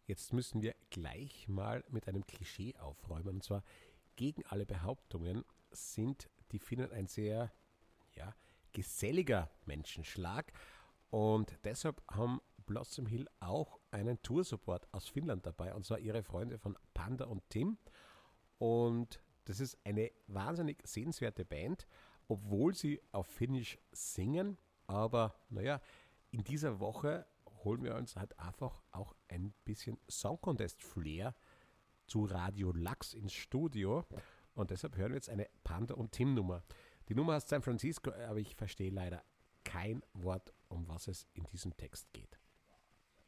Jetzt müssen wir gleich mal mit einem Klischee aufräumen. Und zwar gegen alle Behauptungen sind die Finnen ein sehr geselliger Menschenschlag. Und deshalb haben Blossom Hill auch einen Toursupport aus Finnland dabei. Und zwar ihre Freunde von Panda und Tim. Und das ist eine wahnsinnig sehenswerte Band, obwohl sie auf Finnisch singen. Aber naja, in dieser Woche holen wir uns halt einfach auch ein bisschen Song Contest Flair zu Radio Lux ins Studio. Und deshalb hören wir jetzt eine Panda und Tim Nummer. Die Nummer heißt San Francisco, aber ich verstehe leider kein Wort, um was es in diesem Text geht.